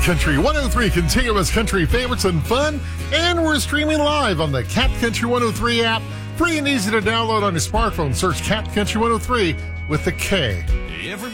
Country 103 continuous country favorites and fun, and we're streaming live on the Cat Country 103 app. Free and easy to download on your smartphone. Search Cat Country 103 with the K.